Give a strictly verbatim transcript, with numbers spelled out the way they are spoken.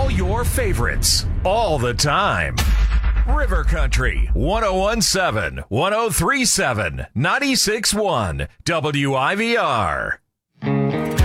all your favorites, all the time. River Country, one oh one seven, one oh three seven, ninety-six point one, W I V R.